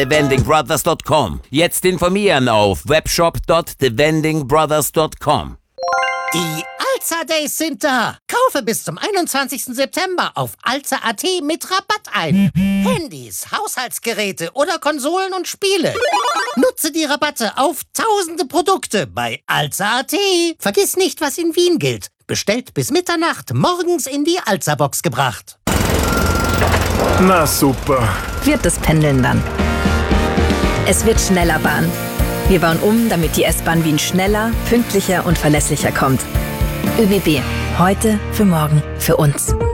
thevendingbrothers.com. Jetzt informieren auf webshop.thevendingbrothers.com. Die Alza Days sind da. Kaufe bis zum 21. September auf alza.at mit Rabatt ein. Handys, Haushaltsgeräte oder Konsolen und Spiele. Nutze die Rabatte auf tausende Produkte bei alza.at. Vergiss nicht, was in Wien gilt. Bestellt bis Mitternacht, morgens in die Alza-Box gebracht. Na super. Wird das Pendeln dann. Es wird schneller Bahn. Wir bauen um, damit die S-Bahn Wien schneller, pünktlicher und verlässlicher kommt. ÖBB. Heute für morgen für uns.